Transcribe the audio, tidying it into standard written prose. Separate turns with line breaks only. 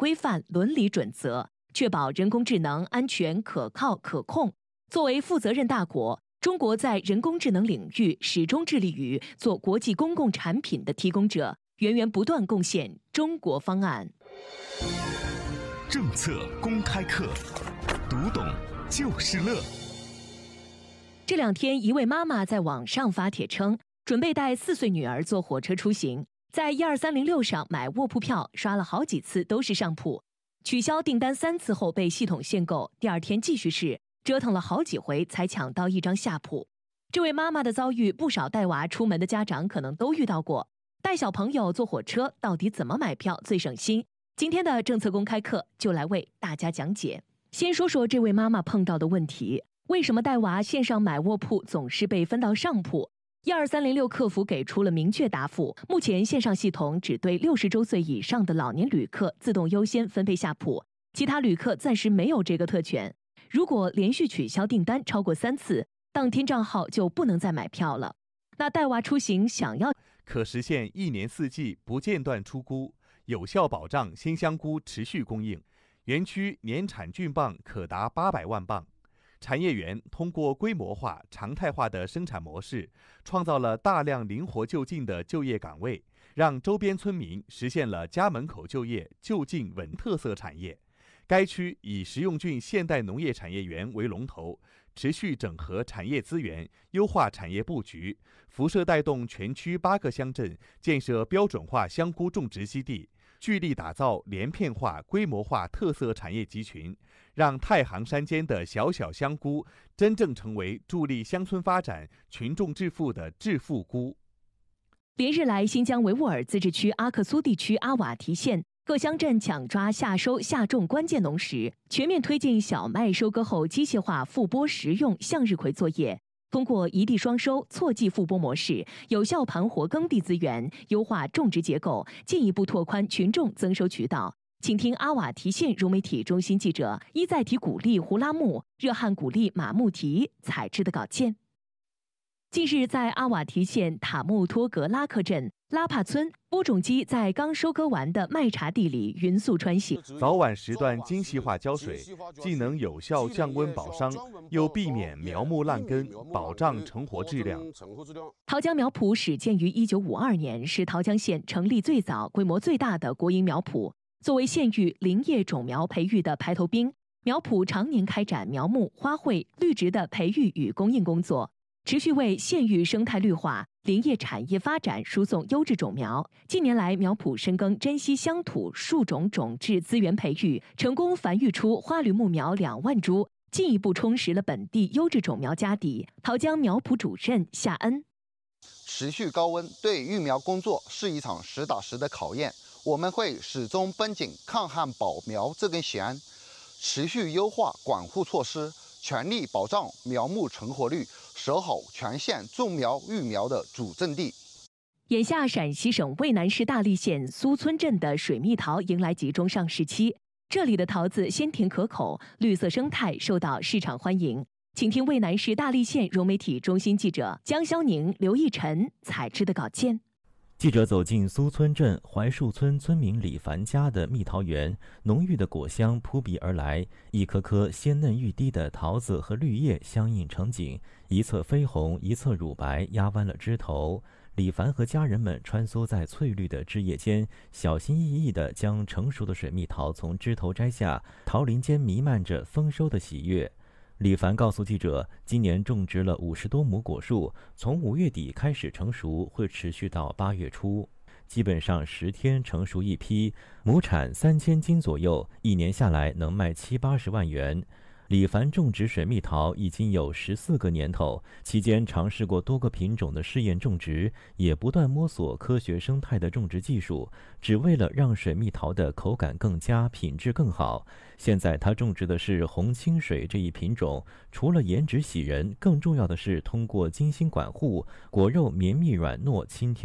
规范、伦理准则，确保人工智能安全、可靠、可控。作为负责任大国，中国在人工智能领域始终致力于做国际公共产品的提供者，源源不断贡献中国方案。
政策公开课，读懂就是乐。
这2天，一位妈妈在网上发帖称，准备带4岁女儿坐火车出行，在12306上买卧铺票，刷了好几次都是上铺，取消订单3次后被系统限购，第2天继续试，折腾了好几回才抢到一张下铺。这位妈妈的遭遇，不少带娃出门的家长可能都遇到过。带小朋友坐火车，到底怎么买票最省心？今天的政策公开课就来为大家讲解。先说说这位妈妈碰到的问题。为什么带娃线上买卧铺总是被分到上铺？12306客服给出了明确答复，目前线上系统只对60周岁以上的老年旅客自动优先分配下铺，其他旅客暂时没有这个特权。如果连续取消订单超过3次，当天账号就不能再买票了。那带娃出行想要
可实现1年4季不间断出菇，有效保障鲜香菇持续供应，园区年产菌磅可达800万磅。产业园通过规模化、常态化的生产模式，创造了大量灵活就近的就业岗位，让周边村民实现了家门口就业、就近稳特色产业。该区以食用菌现代农业产业园为龙头，持续整合产业资源，优化产业布局，辐射带动全区8个乡镇建设标准化香菇种植基地，聚力打造连片化、规模化特色产业集群，让太行山间的小小香菇真正成为助力乡村发展、群众致富的致富菇。
连日来，新疆维吾尔自治区阿克苏地区阿瓦提县各乡镇抢抓夏收夏种关键农时，全面推进小麦收割后机械化复播食用向日葵作业。通过一地双收、错季复播模式，有效盘活耕地资源，优化种植结构，进一步拓宽群众增收渠道。请听阿瓦提县融媒体中心记者伊在提古力胡拉木、热汗古力马木提采制的稿件。近日，在阿瓦提县塔木托格拉克镇拉帕村，播种机在刚收割完的麦茬地里匀速穿行，
早晚时段精细化浇水，既能有效降温保墒，又避免苗木烂根，保障成活质量。
桃江苗圃始建于1952年，是桃江县成立最早、规模最大的国营苗圃。作为县域林业种苗培育的排头兵，苗圃常年开展苗木、花卉、绿植的培育与供应工作，持续为县域生态绿化、林业产业发展输送优质种苗。近年来，苗圃深耕珍稀乡土树种种质资源培育，成功繁育出花绿木苗2万株，进一步充实了本地优质种苗家底。桃江苗圃主任夏恩：
持续高温对育苗工作是一场实打实的考验。我们会始终绷紧抗旱保苗这根弦，持续优化管护措施，全力保障苗木成活率，守好全县种苗育苗的主阵地。
眼下，陕西省渭南市大荔县苏村镇的水蜜桃迎来集中上市期，这里的桃子鲜甜可口，绿色生态受到市场欢迎。请听渭南市大荔县融媒体中心记者江肖宁、刘义晨采制的稿件。
记者走进苏村镇槐树村村民李凡家的蜜桃园，浓郁的果香扑鼻而来，一颗颗鲜嫩欲滴的桃子和绿叶相映成景，一侧绯红，一侧乳白，压弯了枝头。李凡和家人们穿梭在翠绿的枝叶间，小心翼翼地将成熟的水蜜桃从枝头摘下，桃林间弥漫着丰收的喜悦。李凡告诉记者，今年种植了50多亩果树，从5月底开始成熟，会持续到8月初，基本上10天成熟一批，亩产3000斤左右，1年下来能卖70-80万元。李凡种植水蜜桃已经有14个年头，期间尝试过多个品种的试验种植，也不断摸索科学生态的种植技术，只为了让水蜜桃的口感更佳、品质更好。现在他种植的是红清水这一品种，除了颜值喜人，更重要的是通过精心管护，果肉绵密软糯、清甜。